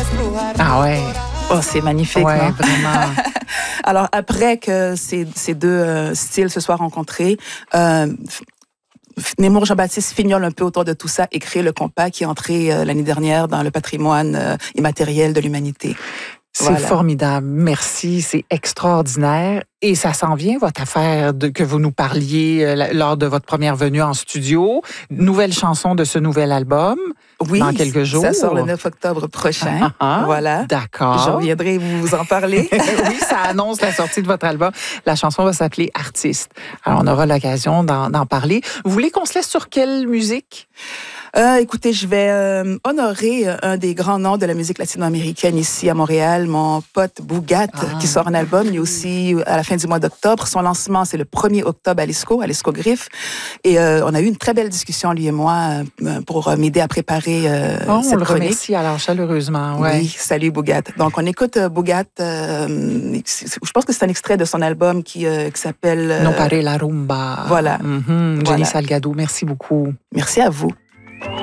Ah ouais. Oh, c'est magnifique, Ouais, non? vraiment. Alors, après que ces deux styles se soient rencontrés, Nemours Jean-Baptiste fignole un peu autour de tout ça et crée le compas qui est entré l'année dernière dans le patrimoine immatériel de l'humanité. C'est Voilà. formidable. Merci. C'est extraordinaire. Et ça s'en vient, votre affaire que vous nous parliez lors de votre première venue en studio. Nouvelle chanson de ce nouvel album. Oui, dans quelques jours. Ça sort le 9 octobre prochain. Voilà. D'accord. Je reviendrai vous en parler. Oui, ça annonce la sortie de votre album. La chanson va s'appeler Artiste. Alors, on aura l'occasion d'en parler. Vous voulez qu'on se laisse sur quelle musique? Écoutez, je vais honorer un des grands noms de la musique latino-américaine ici à Montréal, mon pote Bougat, qui sort un album lui aussi à la fin du mois d'octobre. Son lancement, c'est le 1er octobre à l'ESCO Griffe. Et on a eu une très belle discussion, lui et moi, pour m'aider à préparer cette on le chronique. remercie alors chaleureusement. Ouais. Oui, salut Bougat. Donc, on écoute Bougat. Je pense que c'est un extrait de son album qui s'appelle... Non pare la rumba. Voilà. Johnny Salgado, merci beaucoup. Merci à vous.